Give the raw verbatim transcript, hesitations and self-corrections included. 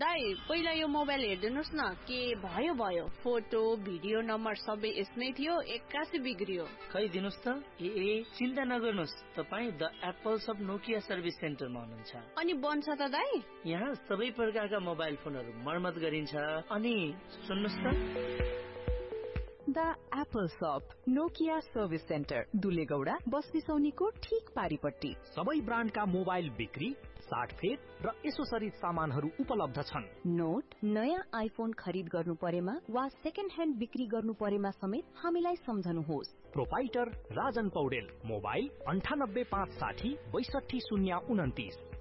दाइ पहिला यो मोबाइल हेर्दिनुस् न के भयो भयो फोटो भिडियो नम्बर सबै यसमै थियो एक्कासी बिग्रियो खै दिनुस् त ए ए चिन्ता नगर्नुस् तपाई द एप्पल शप नोकिया सर्भिस सेन्टरमा हुनुहुन्छ अनि बन्छ त दाइ यहाँ सबै प्रकारका मोबाइल फोनहरू मर्मत गरिन्छ अनि सुन्नुस् त द एप्पल शप नोकिया सर्भिस सेन्टर दुलेगौडा बस्तीसौनीको ठीक पारीपट्टि सबै ब्रान्डका मोबाइल बिक्री साटफेर र एसोसरिज सामानहरू उपलब्ध छन् नोट नयाँ आइफोन खरिद गर्नु परेमा वा सेकेन्ड ह्यान्ड बिक्री गर्नु परेमा समेत हामीलाई सम्झनुहोस् प्रोपाइटर राजन पौडेल मोबाइल अन्ठानब्बे पाँच साठी बैसठी शून्य उन्तिस